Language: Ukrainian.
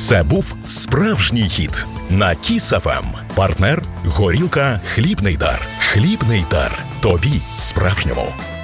Це був справжній хіт на Кіс ФМ. Партнер – горілка «Хлібний дар». «Хлібний дар» – тобі справжньому.